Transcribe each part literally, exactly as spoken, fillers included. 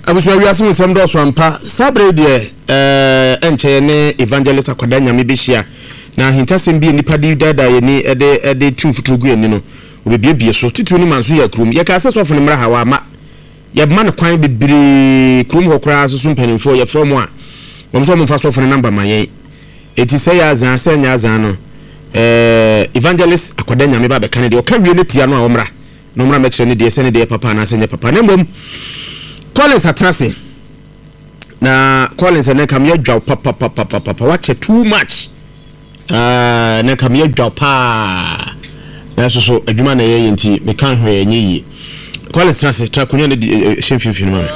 abusua wi asem sem do so ampa sabre de eh enche ne evangelist akwada nyame behia na hintasem bi nipa di dada ye ni ede ede tumfutu gu eni no obebiebie so titu ni manso ya krum ye ka se so fo ne mra hawa ma ye ma ne kwan bibiri krum hokra so so mpanimfo ye from a won so mo fa so fo ne number ma ye eti se ya azan se nya azan no eh evangelist akwada nyame ba be kan de o ka wie ne tia no a omra no mra me kire ne de se ne de papa na se nya papa ne mbom Collins atrase na Collins na kam ye dwa papa papa papa watch too much ah na kam ye dwa pa na so so adwuma na ye nti me kan hwe enye yi Collins atrase tra kunya na shemfimfim ma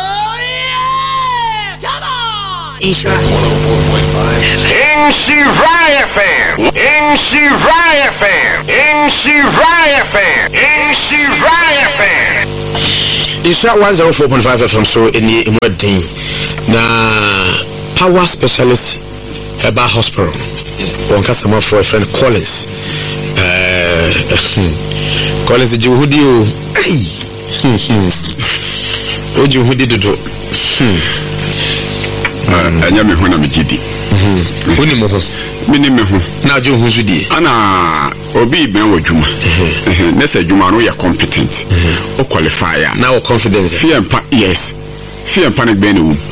Isha one oh four point five In Shirai F M In Shirai F M In Shirai F M In Shirai F M Isha one oh four point five F M so any imwadin na power specialist Heba Hospital one customer for a friend Collins uh Collins juhudi o ai o juhudi dodo anya me ho na me gidi mhm oni mo ho me ni me ho na jo ho sudi ana obi ben wadwuma eh na se adwuma no ya competent o qualify na o confidence fear pa yes fear pa na gbe na wu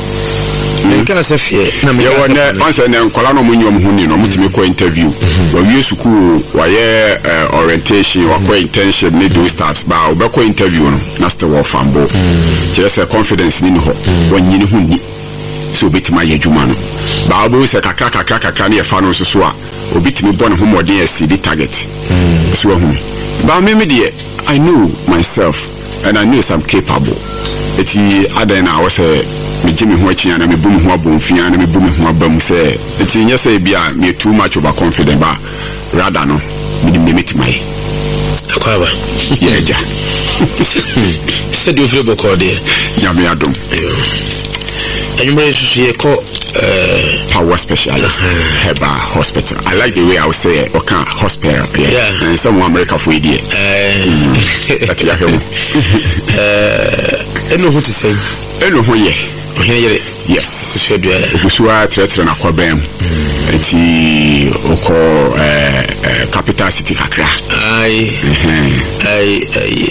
nka se fear na me ya wona once na nkola no munyom ho ni no mutimi ko interview wa wie school wa ye orientation wa ko internship ni do stars ba o be ko interview no na still wa fambo je se confidence ni ho wanyini ho ni so obitima ye dwuma no ba obo se kakra kakra kakra na ye fa no so so a obitimi bɔ ne ho modern S D target so hu ba me me de I know myself and I know I'm capable eti adan na wo se me gimi ho achi na me bu me ho abonfia na me bu me ho abam se eti nya se bia me too much over confident ba rather no me de me metimai akwa ba ye ja se do fle boko de nya me adom anyway so ye ko power specialist Heba Hospital. I like the way I would say it, or can hospital. Yeah. yeah. And some America for idiot. That you have. Uh, I know what to say. I know who ye. Yes. Usua tretre na kwabem. Eti oko capital city kakra. Ai. Ai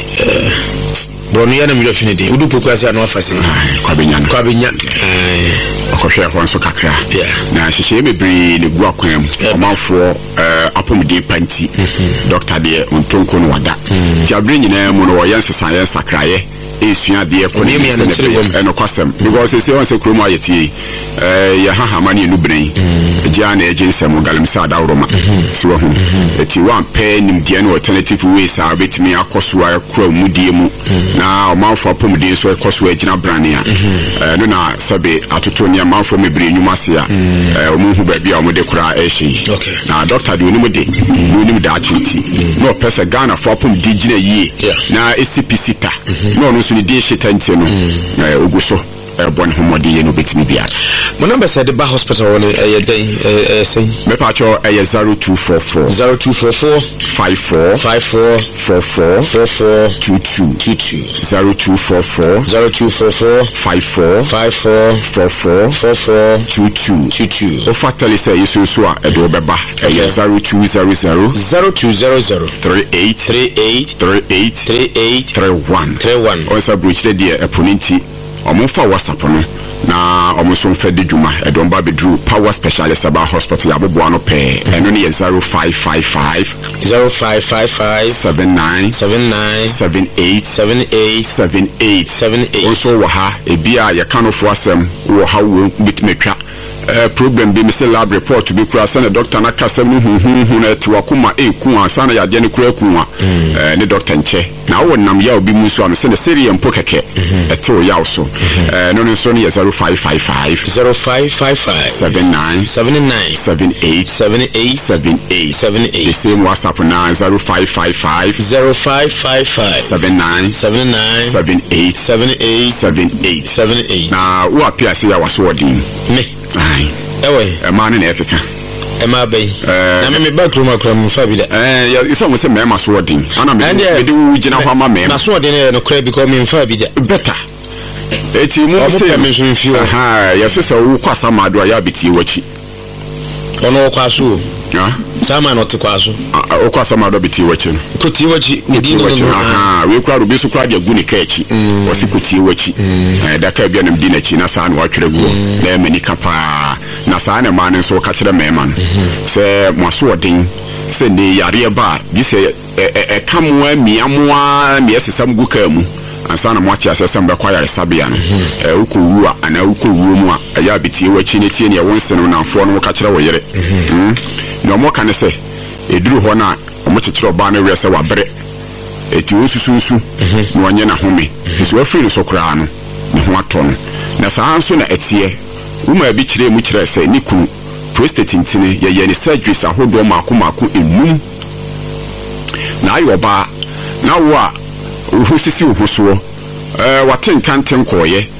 ai Bonu ya na mi definitely. Udu pokwasi anu afasi. Kwabenya. Kwabenya. Eh. Okohwe ho nso kakra. Yeah. Na hihye mebre ne gu akwam. Omanfo eh apomde panti. Doctor de ontonko no wada. Ti abre nyina mu no wo yense saye sakraye. Esua de ekoni mi se no kwasem because say say say kromo ayeti eh ya haha mani enu bren egia na ejinsem galimsa adawroma so ho eti wan pe nim de no alternative ways a betimi akoso akra mudie mu na omanfo apomde so akoso agina brania eh no na sabe atoto ne amanfo mebre nyuma se a eh omunhu ba bia omode kura ehyi na doctor de onimu de onimu da achinti no pesa Ghana for apomde gina yie na A C P sita no no so ni de shetantie no eh oguso e bon homodi ye no betimi bia mo number said the Heba Hospital on eh den eh say me pa cho eh zero two four four zero two four four five four five four four four four four two two two two zero two four four zero two four four five four five four four four four four two two two two o fatally say yesu so a e do beba eh zero two zero zero zero two zero zero three eight three eight three eight three eight three one three one o sa bruch de de eponinti omonfa WhatsApp no na omonso mfa de dwuma e don ba bedru power specialist Heba Hospital aboboa no pe eno ne zero five five five zero five five five seven nine seven nine seven eight seven eight seven eight seven eight also wa ha e bia ye kanofo asem wo ha wo bitmetwa Uh, problem be me say lab report to be kura sana doctor na kasem no hu hu hu na ti wakoma e ku ansa na yade ne kura ku a eh ne doctor nche na wo nam ya obi mu so am say ne serie mpo keke e te o ya so eh no no so ne zero five five five zero five five five seven nine seven nine seven eight seven eight seven eight seven eight the same WhatsApp na zero five five five zero five five five seven nine seven nine seven eight seven eight seven eight seven eight na wo apia say ya waso odin me ai ewe e ma ne efika e ma be na me me back room akra mu fa bi da eh ya isa mo se me ma so odin ana me de wu gina ho ma me na so odin e no kra because me fa bi da better eti mu say me so mfi o ha yes say wo kwasa mado ya beti wachi ono kwaso ah sama no te kwaso o kwasa mado beti wachi no kuti wachi edi no ha we kwa rubi so kwa de gu ne kachi o si kuti wachi eh da ka bia nam di na chi na sa na watwere gu na mani kapa na sa na ma ne so ka kire me ma no se mo so odin se ne yare ba bi se e kamwa miamoa ne yesesam gu ka mu ansa na mwati asesam be kwa yare sabia no e uko wuwa ana uko wuwo mu a ya beti wachi ne tie ne wonse no na afo no ka kire wo yere mm na mo ka ne se eduru ho na mo kekere oba na wiese wa bere eti osusunsu na wanye na home esi wa free so kura no ne ho ato no na saa anso na etie uma bi kire mu kire se ni kunu prostate ntine ye ye ne surgeries ahodo maako maako enum na ayo ba na wo a uhusisi uhusuo eh waten kanten koye